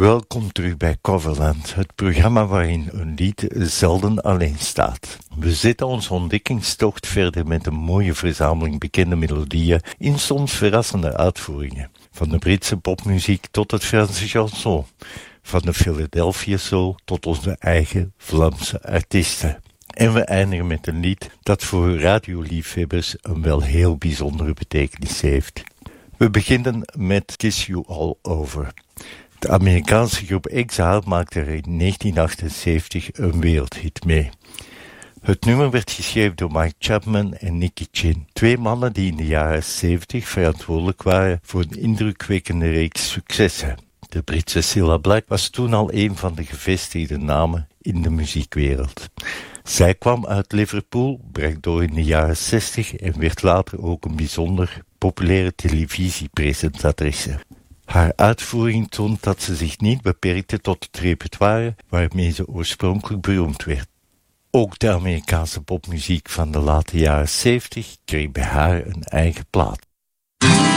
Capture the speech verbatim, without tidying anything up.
Welkom terug bij Coverland, het programma waarin een lied zelden alleen staat. We zetten onze ontdekkingstocht verder met een mooie verzameling bekende melodieën in soms verrassende uitvoeringen. Van de Britse popmuziek tot het Franse chanson, van de Philadelphia Soul tot onze eigen Vlaamse artiesten. En we eindigen met een lied dat voor radioliefhebbers een wel heel bijzondere betekenis heeft. We beginnen met Kiss You All Over. De Amerikaanse groep Exile maakte er in negentien achtenzeventig een wereldhit mee. Het nummer werd geschreven door Mike Chapman en Nicky Chinn, twee mannen die in de jaren zeventig verantwoordelijk waren voor een indrukwekkende reeks successen. De Britse Cilla Black was toen al een van de gevestigde namen in de muziekwereld. Zij kwam uit Liverpool, brak door in de jaren zestig en werd later ook een bijzonder populaire televisiepresentatrice. Haar uitvoering toont dat ze zich niet beperkte tot het repertoire waarmee ze oorspronkelijk beroemd werd. Ook de Amerikaanse popmuziek van de late jaren zeventig kreeg bij haar een eigen plaat.